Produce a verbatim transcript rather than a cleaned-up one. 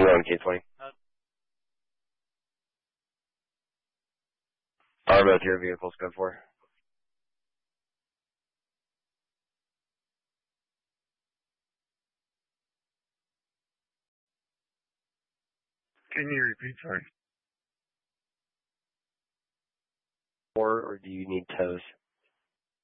one K twenty. Uh, Are both your vehicles code for? can you repeat, sorry? Or, or do you need tows?